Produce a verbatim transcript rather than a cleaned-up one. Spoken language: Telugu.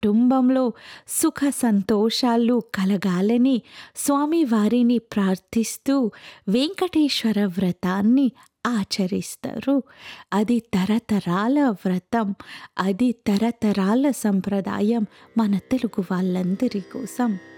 కుటుంబంలో సుఖ సంతోషాలు కలగాలని స్వామివారిని ప్రార్థిస్తూ వెంకటేశ్వర వ్రతాన్ని ఆచరిస్తారు. అది తరతరాల వ్రతం. అది తరతరాల సంప్రదాయం మన తెలుగు వాళ్ళందరి కోసం.